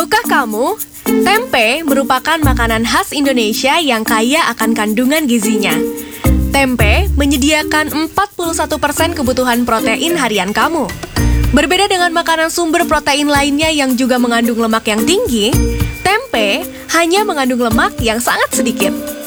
Tahukah kamu, tempe merupakan makanan khas Indonesia yang kaya akan kandungan gizinya. Tempe menyediakan 41% kebutuhan protein harian kamu. Berbeda dengan makanan sumber protein lainnya yang juga mengandung lemak yang tinggi, tempe hanya mengandung lemak yang sangat sedikit.